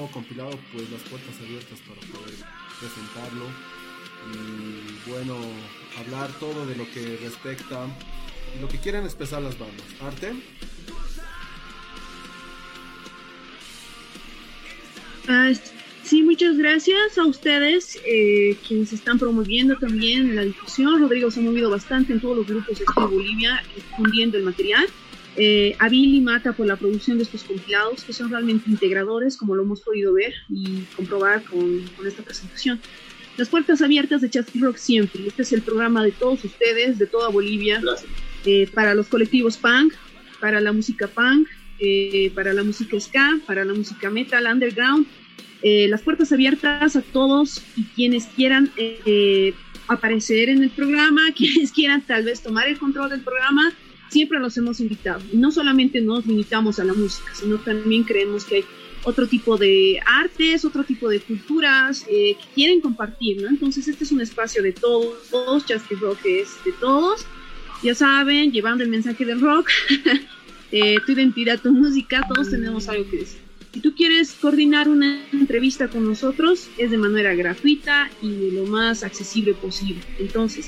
nuevo compilado, pues las puertas abiertas para poder presentarlo y bueno, hablar todo de lo que respecta y lo que quieren expresar las bandas. Arte. Sí, muchas gracias a ustedes, quienes están promoviendo también la difusión. Rodrigo se ha movido bastante en todos los grupos de Bolivia, difundiendo el material. A Billy Mata por la producción de estos compilados, que son realmente integradores, como lo hemos podido ver y comprobar con esta presentación. Las puertas abiertas de Chasqui Rock siempre. Este es el programa de todos ustedes, de toda Bolivia, para los colectivos punk, para la música punk, para la música ska, para la música metal, underground. Las puertas abiertas a todos y quienes quieran aparecer en el programa, quienes quieran tal vez tomar el control del programa, siempre los hemos invitado. Y no solamente nos limitamos a la música, sino también creemos que hay otro tipo de artes, otro tipo de culturas que quieren compartir, ¿no? Entonces este es un espacio de todos, Chasqui Rock es de todos, ya saben, llevando el mensaje del rock, tu identidad, tu música, todos tenemos algo que decir. Si tú quieres coordinar una entrevista con nosotros, es de manera gratuita y de lo más accesible posible. Entonces,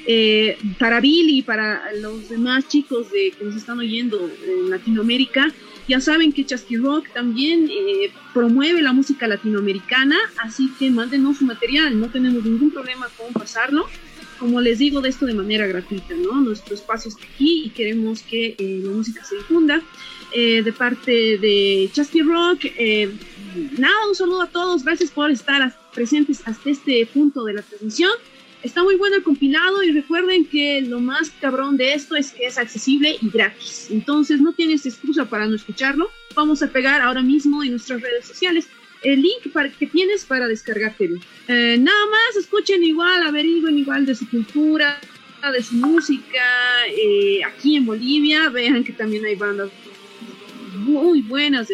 para Bill y para los demás chicos que nos están oyendo en Latinoamérica, ya saben que Chasqui Rock también promueve la música latinoamericana, así que mándenos su material, no tenemos ningún problema con pasarlo. Como les digo, de esto de manera gratuita, ¿no? Nuestro espacio está aquí y queremos que la música se difunda. De parte de Chasqui Rock, nada, un saludo a todos, gracias por estar presentes hasta este punto de la transmisión. Está muy bueno el compilado y recuerden que lo más cabrón de esto es que es accesible y gratis, entonces no tienes excusa para no escucharlo. Vamos a pegar ahora mismo en nuestras redes sociales el link que tienes para descargártelo. Nada más, escuchen igual, averigüen igual de su cultura, de su música, aquí en Bolivia, vean que también hay bandas muy buenas.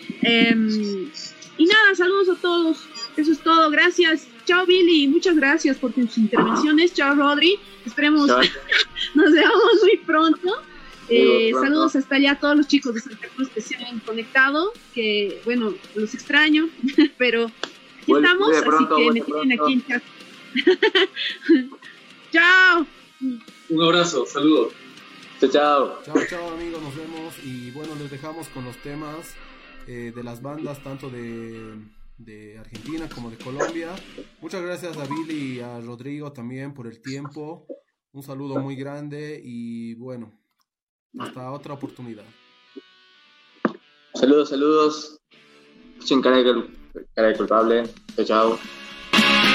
Y nada, saludos a todos. Eso es todo. Gracias. Chao, Billy. Muchas gracias por tus intervenciones. Chao, Rodri. Esperemos nos veamos muy pronto. Saludos hasta allá a todos los chicos de Santa Cruz que se han conectado. Que, bueno, los extraño, pero aquí estamos. Así que me tienen aquí en chat. Chao. Un abrazo. Saludos. Chao. Chao amigos, nos vemos y bueno, les dejamos con los temas de las bandas tanto de Argentina como de Colombia. Muchas gracias a Billy y a Rodrigo también por el tiempo, un saludo muy grande y bueno, hasta otra oportunidad. Saludos. Escuchen cara de culpable. Chao.